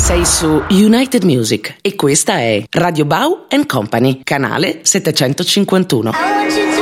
Sei su United Music e questa è Radio Bau & Company, canale 751.